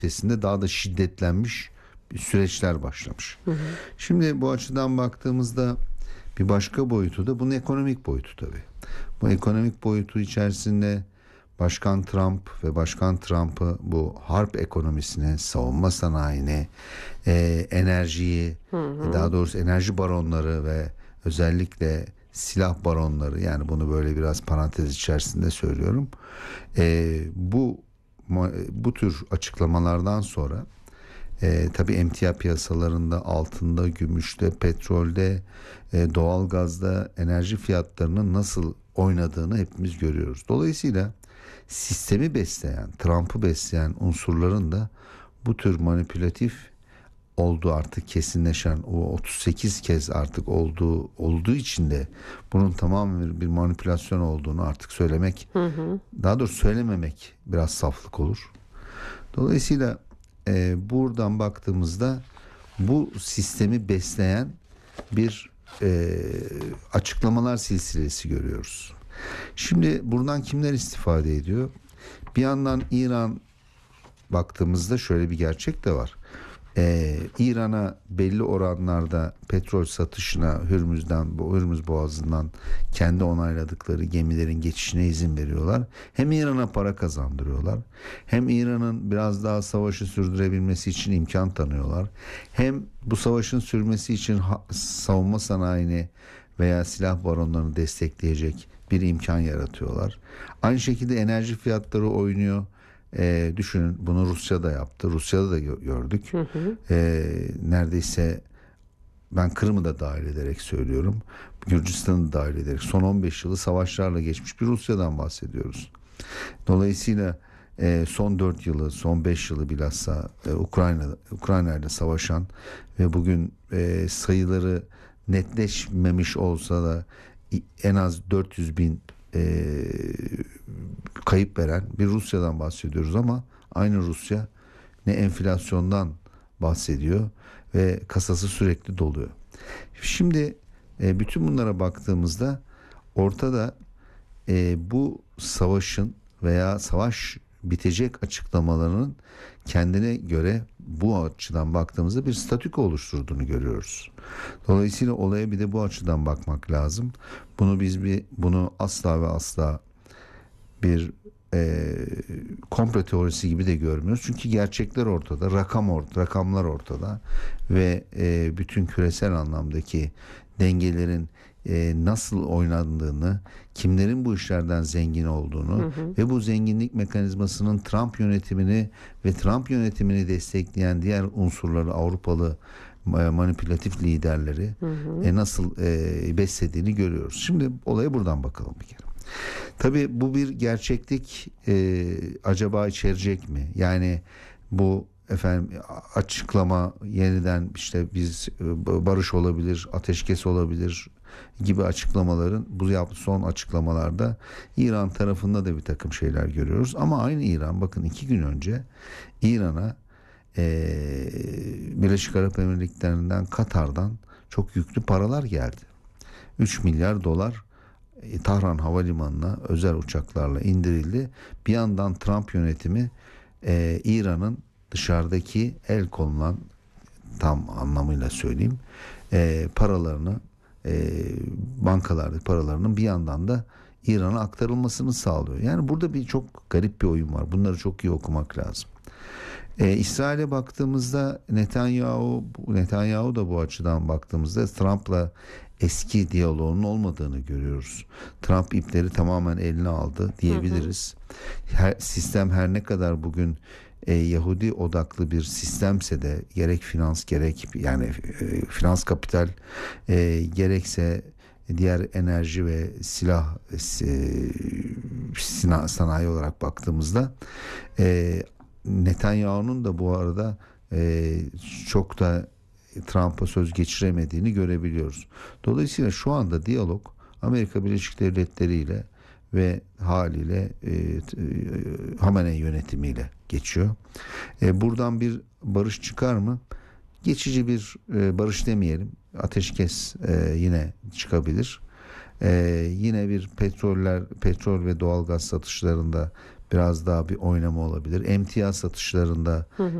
ötesinde daha da şiddetlenmiş bir süreçler başlamış. Şimdi bu açıdan baktığımızda bir başka boyutu da bunun ekonomik boyutu tabii. Bu ekonomik boyutu içerisinde Başkan Trump ve Başkan Trump'ı bu harp ekonomisine, savunma sanayine, enerjiyi, daha doğrusu enerji baronları ve özellikle silah baronları, yani bunu böyle biraz parantez içerisinde söylüyorum. Bu tür açıklamalardan sonra tabii emtia piyasalarında, altında, gümüşte, petrolde, doğalgazda enerji fiyatlarının nasıl oynadığını hepimiz görüyoruz. Dolayısıyla sistemi besleyen, Trump'ı besleyen unsurların da bu tür manipülatif olduğu artık kesinleşen, o 38 kez artık olduğu için de bunun tamamen bir manipülasyon olduğunu artık söylemek, daha doğrusu söylememek biraz saflık olur. Dolayısıyla buradan baktığımızda bu sistemi besleyen bir açıklamalar silsilesi görüyoruz. Şimdi buradan kimler istifade ediyor? Bir yandan İran, baktığımızda şöyle bir gerçek de var. İran'a belli oranlarda petrol satışına Hürmüz Boğazı'ndan kendi onayladıkları gemilerin geçişine izin veriyorlar. Hem İran'a para kazandırıyorlar, hem İran'ın biraz daha savaşı sürdürebilmesi için imkan tanıyorlar. Hem bu savaşın sürmesi için savunma sanayini veya silah baronlarını destekleyecek bir imkan yaratıyorlar. Aynı şekilde enerji fiyatları oynuyor. Düşünün, bunu Rusya da yaptı. Rusya'da da gördük. Neredeyse ben Kırım'ı da dahil ederek söylüyorum, Gürcistan'ı da dahil ederek son 15 yılı savaşlarla geçmiş bir Rusya'dan bahsediyoruz. Dolayısıyla son 4 yılı, son 5 yılı bilhassa Ukrayna ile savaşan ve bugün sayıları netleşmemiş olsa da en az 400 bin kayıp veren bir Rusya'dan bahsediyoruz, ama aynı Rusya ne enflasyondan bahsediyor ve kasası sürekli doluyor. Şimdi bütün bunlara baktığımızda ortada bu savaşın veya savaş bitecek açıklamalarının kendine göre bu açıdan baktığımızda bir statüko oluşturduğunu görüyoruz. Dolayısıyla olaya bir de bu açıdan bakmak lazım. Bunu asla ve asla bir komplo teorisi gibi de görmüyoruz. Çünkü gerçekler ortada, rakamlar ortada ve bütün küresel anlamdaki dengelerin nasıl oynandığını, kimlerin bu işlerden zengin olduğunu ve bu zenginlik mekanizmasının Trump yönetimini ve Trump yönetimini destekleyen diğer unsurları, Avrupalı manipülatif liderleri nasıl beslediğini görüyoruz. Şimdi olaya buradan bakalım bir kere. Tabii bu bir gerçeklik acaba içerecek mi? Yani bu açıklama yeniden işte biz barış olabilir, ateşkes olabilir gibi açıklamaların, bu son açıklamalarda İran tarafında da bir takım şeyler görüyoruz. Ama aynı İran, bakın 2 gün önce İran'a Birleşik Arap Emirlikleri'nden, Katar'dan çok yüklü paralar geldi. 3 milyar dolar Tahran Havalimanı'na özel uçaklarla indirildi. Bir yandan Trump yönetimi İran'ın dışarıdaki el konulan, tam anlamıyla söyleyeyim, paralarını, bankalardaki paralarının bir yandan da İran'a aktarılmasını sağlıyor. Yani burada bir çok garip bir oyun var. Bunları çok iyi okumak lazım. İsrail'e baktığımızda Netanyahu da bu açıdan baktığımızda Trump'la eski diyaloğunun olmadığını görüyoruz. Trump ipleri tamamen eline aldı diyebiliriz. Sistem her ne kadar bugün Yahudi odaklı bir sistemse de, gerek finans, gerek yani finans kapital, gerekse diğer enerji ve silah sanayi olarak baktığımızda Netanyahu'nun da bu arada çok da Trump'a söz geçiremediğini görebiliyoruz. Dolayısıyla şu anda diyalog Amerika Birleşik Devletleri ile ve haliyle Hamenei yönetimiyle geçiyor. Buradan bir barış çıkar mı? Geçici bir barış demeyelim. Ateşkes yine çıkabilir. Yine bir petrol ve doğalgaz satışlarında biraz daha bir oynama olabilir. Emtia satışlarında